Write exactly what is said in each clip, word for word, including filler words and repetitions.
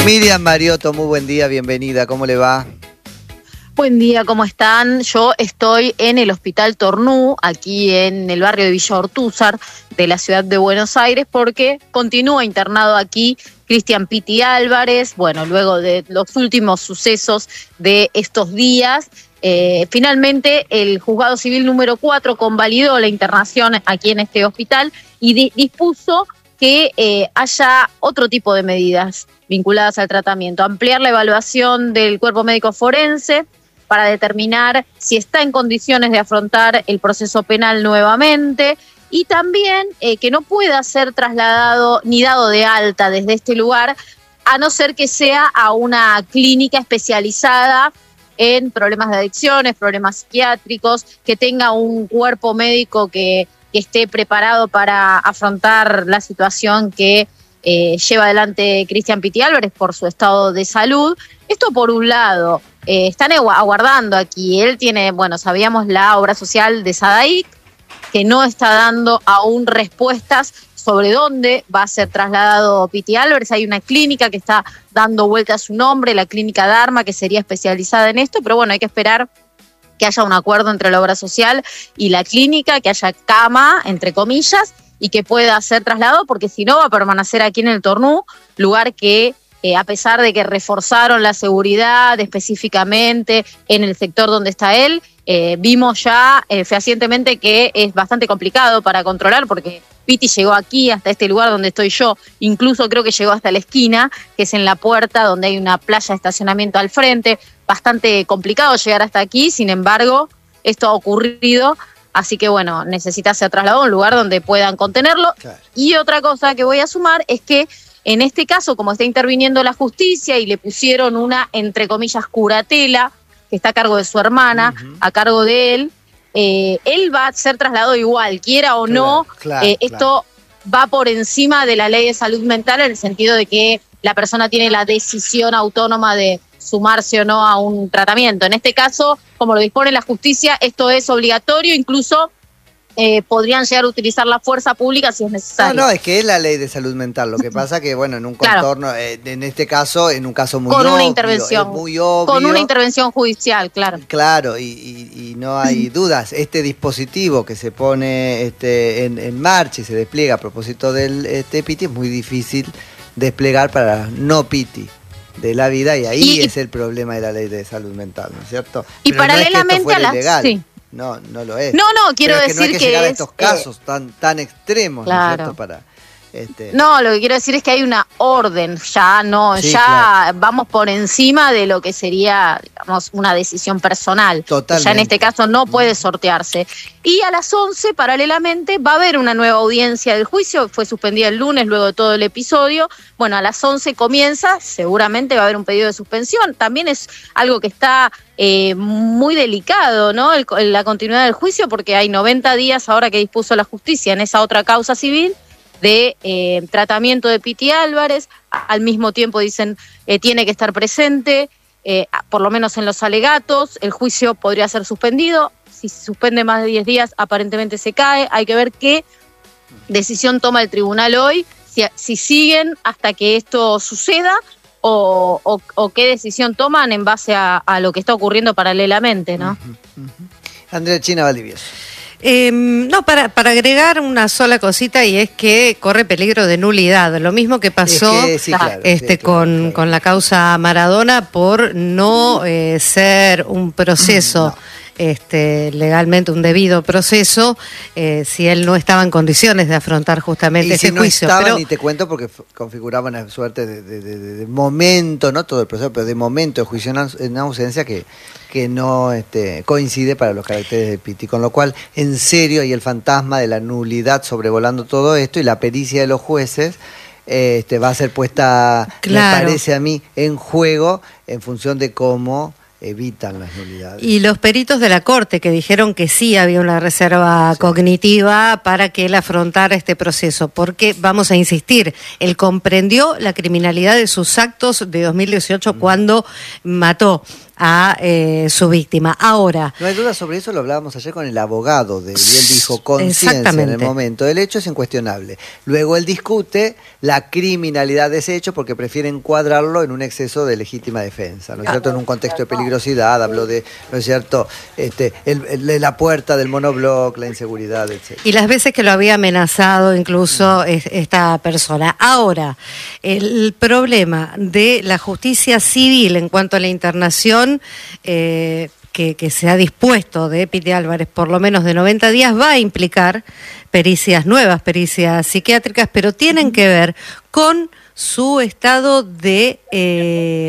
Miriam Mariotto, muy buen día, bienvenida, ¿cómo le va? Buen día, ¿cómo están? Yo estoy en el Hospital Tornú, aquí en el barrio de Villa Ortúzar, de la ciudad de Buenos Aires, porque continúa internado aquí Cristian Pitti Álvarez. Bueno, luego de los últimos sucesos de estos días, eh, finalmente el Juzgado Civil número cuatro convalidó la internación aquí en este hospital y di- dispuso que eh, haya otro tipo de medidas vinculadas al tratamiento, ampliar la evaluación del cuerpo médico forense para determinar si está en condiciones de afrontar el proceso penal nuevamente, y también eh, que no pueda ser trasladado ni dado de alta desde este lugar, a no ser que sea a una clínica especializada en problemas de adicciones, problemas psiquiátricos, que tenga un cuerpo médico que, que esté preparado para afrontar la situación que eh, lleva adelante Cristian Pitti Álvarez por su estado de salud. Esto por un lado. Eh, están aguardando aquí. Él tiene, bueno, sabíamos la obra social de Sadaic, que no está dando aún respuestas sobre dónde va a ser trasladado Pitti Álvarez. Hay una clínica que está dando vuelta a su nombre, la clínica Dharma, que sería especializada en esto, pero bueno, hay que esperar que haya un acuerdo entre la obra social y la clínica, que haya cama, entre comillas, y que pueda ser trasladado, porque si no va a permanecer aquí en el Tornú, lugar que Eh, a pesar de que reforzaron la seguridad específicamente en el sector donde está él, eh, vimos ya eh, fehacientemente que es bastante complicado para controlar, porque Pitti llegó aquí, hasta este lugar donde estoy yo, incluso creo que llegó hasta la esquina, que es en la puerta donde hay una playa de estacionamiento al frente. Bastante complicado llegar hasta aquí, sin embargo, esto ha ocurrido, así que bueno, necesita ser trasladado a un lugar donde puedan contenerlo. Claro. Y otra cosa que voy a sumar es que en este caso, como está interviniendo la justicia y le pusieron una, entre comillas, curatela, que está a cargo de su hermana, uh-huh. a cargo de él, eh, él va a ser trasladado igual, quiera o claro, no. Claro, eh, esto claro. va por encima de la ley de salud mental, en el sentido de que la persona tiene la decisión autónoma de sumarse o no a un tratamiento. En este caso, como lo dispone la justicia, esto es obligatorio, incluso Eh, podrían llegar a utilizar la fuerza pública si es necesario. No, no, es que es la ley de salud mental. Lo que pasa que, bueno, en un contorno, claro. eh, en este caso, en un caso muy con obvio, una intervención, muy obvio. Con una intervención judicial, claro. Claro, y, y, y no hay dudas. Este dispositivo que se pone este, en, en marcha y se despliega a propósito del este, Pitti es muy difícil desplegar para no Pitti de la vida, y ahí y, es el problema de la ley de salud mental, ¿no es cierto? Y Pero paralelamente no es que esto a la... Sí. No, no lo es. No, no, quiero Pero es que decir no hay que, que llegar es, a estos casos eh, tan tan extremos, claro. ¿no es cierto? Para, este... No, lo que quiero decir es que hay una orden, ya no, sí, ya claro. vamos por encima de lo que sería, digamos, una decisión personal. Totalmente. Ya en este caso no puede sortearse. Y a las once, paralelamente, va a haber una nueva audiencia del juicio, fue suspendida el lunes luego de todo el episodio. Bueno, a las once comienza, seguramente va a haber un pedido de suspensión. También es algo que está eh, muy delicado, ¿no? El, la continuidad del juicio, porque hay noventa días ahora que dispuso la justicia en esa otra causa civil de eh, tratamiento de Pitti Álvarez. Al mismo tiempo dicen eh, tiene que estar presente, eh, por lo menos en los alegatos. El juicio podría ser suspendido. Si se suspende más de diez días, aparentemente se cae. Hay que ver qué decisión toma el tribunal hoy, si, si siguen hasta que esto suceda o, o, o qué decisión toman en base a, a lo que está ocurriendo paralelamente, ¿no? Uh-huh, uh-huh. Andrea China Valdivieso. Eh, no, para, para agregar una sola cosita, y es que corre peligro de nulidad, lo mismo que pasó es que, sí, claro, este, sí, claro, con, claro. con la causa Maradona, por no eh, ser un proceso no. Este, legalmente un debido proceso, eh, si él no estaba en condiciones de afrontar justamente y ese si no juicio. Estaba, pero ni te cuento, porque configuraba una suerte de, de, de, de momento, no todo el proceso, pero de momento de juicio en ausencia que, que no este, coincide para los caracteres de Pitti, con lo cual en serio hay el fantasma de la nulidad sobrevolando todo esto, y la pericia de los jueces este, va a ser puesta, claro. me parece a mí, en juego en función de cómo evitan las nulidades. Y los peritos de la Corte que dijeron que sí había una reserva sí. cognitiva para que él afrontara este proceso, porque, vamos a insistir, él comprendió la criminalidad de sus actos de dos mil dieciocho mm. cuando mató a eh, su víctima. Ahora... No hay duda sobre eso, lo hablábamos ayer con el abogado de él, y él dijo conciencia en el momento del hecho es incuestionable. Luego él discute la criminalidad de ese hecho porque prefiere encuadrarlo en un exceso de legítima defensa, ¿no es cierto? En un contexto de peligrosidad, habló de, ¿no es cierto?, este, el, el, la puerta del monobloc, la inseguridad, etcétera. Y las veces que lo había amenazado incluso mm. esta persona. Ahora, el problema de la justicia civil en cuanto a la internación Eh, que, que se ha dispuesto de Piti Álvarez por lo menos de noventa días va a implicar pericias nuevas, pericias psiquiátricas, pero tienen que ver con su estado de eh,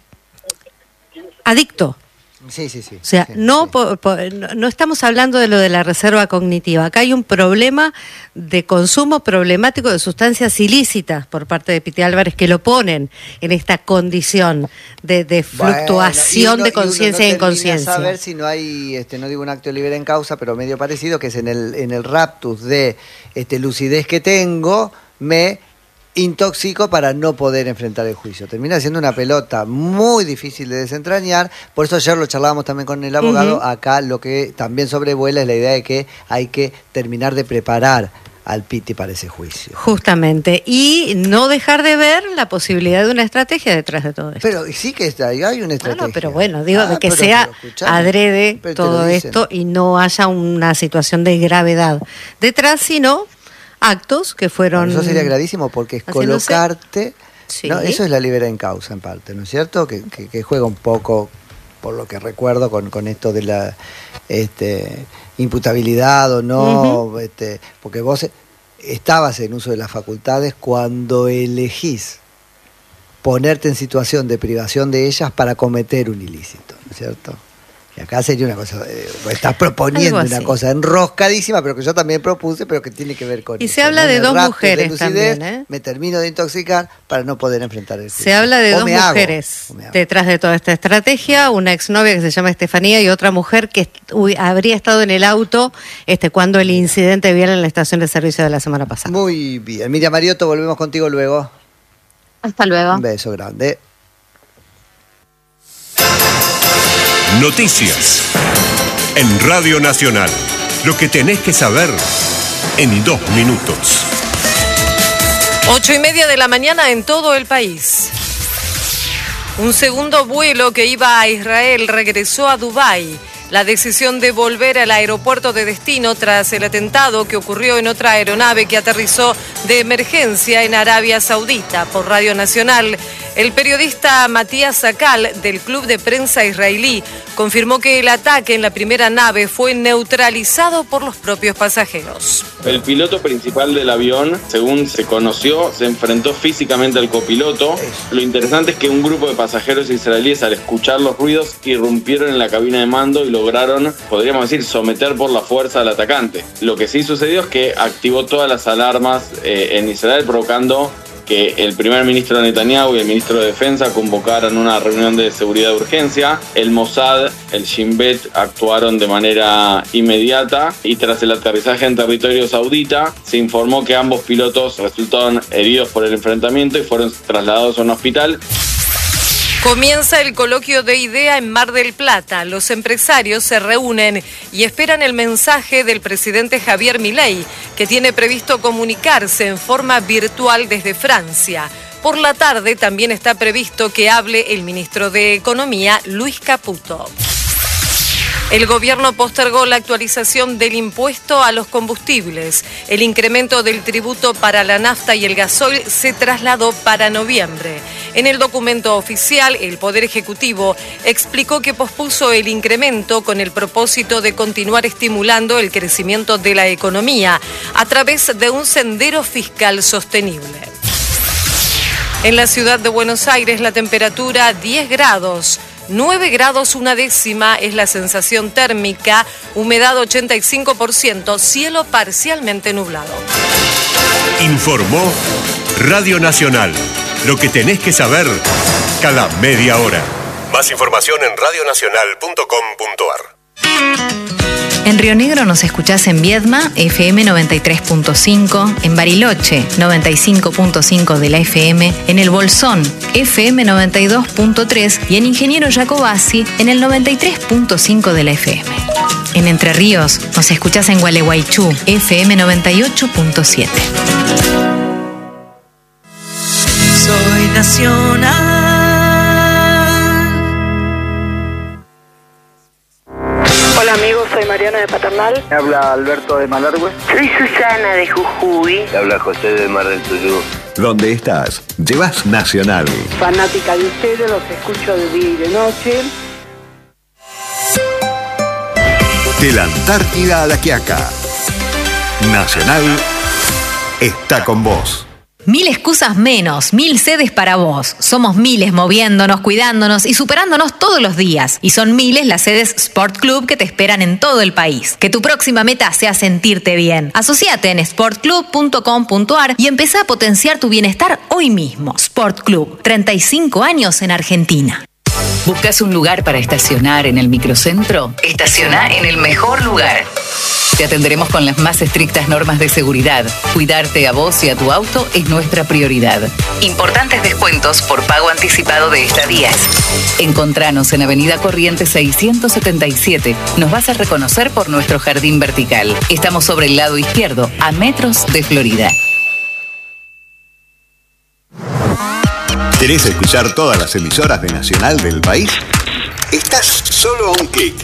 adicto. Sí, sí, sí. O sea, sí, no, sí. Po, po, no, no estamos hablando de lo de la reserva cognitiva. Acá hay un problema de consumo problemático de sustancias ilícitas por parte de Piti Álvarez que lo ponen en esta condición de, de fluctuación bueno, uno, de conciencia e no inconsciencia. A ver si no hay, este, no digo un acto libre en causa, pero medio parecido, que es en el, en el raptus de este, lucidez que tengo, me intoxico para no poder enfrentar el juicio. Termina siendo una pelota muy difícil de desentrañar, por eso ayer lo charlábamos también con el abogado. Uh-huh. Acá lo que también sobrevuela es la idea de que hay que terminar de preparar al Piti para ese juicio. Justamente, y no dejar de ver la posibilidad de una estrategia detrás de todo esto. Pero sí que está, hay una estrategia. Bueno, pero bueno, digo, ah, de que sea adrede todo esto y no haya una situación de gravedad detrás, sino actos que fueron... Bueno, eso sería gravísimo porque es colocarte... Sí. ¿no? Eso es la libertad en causa en parte, ¿no es cierto? Que, que, que juega un poco, por lo que recuerdo, con, con esto de la este, imputabilidad o no, uh-huh. este, porque vos estabas en uso de las facultades cuando elegís ponerte en situación de privación de ellas para cometer un ilícito, ¿no es cierto? Y acá sería una cosa, eh, estás proponiendo una cosa enroscadísima, pero que yo también propuse, pero que tiene que ver con y eso. Y se habla ¿no? de dos lucidez, mujeres también, ¿eh? Me termino de intoxicar para no poder enfrentar el juicio. Se habla de o dos mujeres detrás de toda esta estrategia, una exnovia que se llama Estefanía y otra mujer que uy, habría estado en el auto este, cuando el incidente vial en la estación de servicio de la semana pasada. Muy bien. Miriam Mariotto, volvemos contigo luego. Hasta luego. Un beso grande. Noticias en Radio Nacional. Lo que tenés que saber en dos minutos. Ocho y media de la mañana en todo el país. Un segundo vuelo que iba a Israel regresó a Dubái. La decisión de volver al aeropuerto de destino tras el atentado que ocurrió en otra aeronave que aterrizó de emergencia en Arabia Saudita. Por Radio Nacional, el periodista Matías Sakal, del Club de Prensa Israelí, confirmó que el ataque en la primera nave fue neutralizado por los propios pasajeros. El piloto principal del avión, según se conoció, se enfrentó físicamente al copiloto. Lo interesante es que un grupo de pasajeros israelíes, al escuchar los ruidos, irrumpieron en la cabina de mando y lograron, podríamos decir, someter por la fuerza al atacante. Lo que sí sucedió es que activó todas las alarmas eh, en Israel, provocando que el primer ministro Netanyahu y el ministro de Defensa convocaran una reunión de seguridad de urgencia. El Mossad, el Shin Bet actuaron de manera inmediata y tras el aterrizaje en territorio saudita se informó que ambos pilotos resultaron heridos por el enfrentamiento y fueron trasladados a un hospital. Comienza el coloquio de IDEA en Mar del Plata. Los empresarios se reúnen y esperan el mensaje del presidente Javier Milei, que tiene previsto comunicarse en forma virtual desde Francia. Por la tarde también está previsto que hable el ministro de Economía, Luis Caputo. El gobierno postergó la actualización del impuesto a los combustibles. El incremento del tributo para la nafta y el gasoil se trasladó para noviembre. En el documento oficial, el Poder Ejecutivo explicó que pospuso el incremento con el propósito de continuar estimulando el crecimiento de la economía a través de un sendero fiscal sostenible. En la ciudad de Buenos Aires, la temperatura diez grados. nueve grados una décima es la sensación térmica, humedad ochenta y cinco por ciento, cielo parcialmente nublado. Informó Radio Nacional. Lo que tenés que saber cada media hora. Más información en radio nacional punto com punto a r. En Río Negro nos escuchás en Viedma, F M noventa y tres punto cinco, en Bariloche, noventa y cinco punto cinco de la F M, en El Bolsón, F M noventa y dos punto tres y en Ingeniero Jacobasi, en el noventa y tres punto cinco de la F M. En Entre Ríos nos escuchás en Gualeguaychú, F M noventa y ocho punto siete. Soy nacional. Hola amigos, soy Mariana de Paternal. Me habla Alberto de Malargüe. Soy Susana de Jujuy. Me habla José de Mar del Tuyú. ¿Dónde estás? Llevas Nacional. Fanática de ustedes, los escucho de día y de noche. De la Antártida a la Quiaca. Nacional está con vos. Mil excusas menos, mil sedes para vos. Somos miles moviéndonos, cuidándonos y superándonos todos los días. Y son miles las sedes Sport Club que te esperan en todo el país. Que tu próxima meta sea sentirte bien. Asociate en sport club punto com punto a r y empezá a potenciar tu bienestar hoy mismo. Sport Club, treinta y cinco años en Argentina. ¿Buscas un lugar para estacionar en el microcentro? Estaciona en el mejor lugar. Te atenderemos con las más estrictas normas de seguridad. Cuidarte a vos y a tu auto es nuestra prioridad. Importantes descuentos por pago anticipado de estadías. Encontranos en Avenida Corrientes seiscientos setenta y siete. Nos vas a reconocer por nuestro jardín vertical. Estamos sobre el lado izquierdo, a metros de Florida. ¿Querés escuchar todas las emisoras de Nacional del país? Estás solo a un clic.